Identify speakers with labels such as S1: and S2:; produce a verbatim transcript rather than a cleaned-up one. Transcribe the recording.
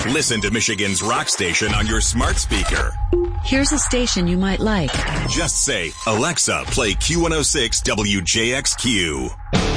S1: Listen to Michigan's rock station on your smart speaker.
S2: Here's a station you might like.
S1: Just say, Alexa, play Q one oh six W J X Q.